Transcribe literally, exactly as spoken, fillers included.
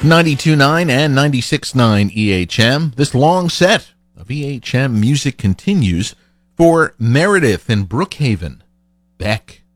ninety-two point nine and ninety-six point nine E H M. This long set of E H M music continues for Meredith in Brookhaven. Beck.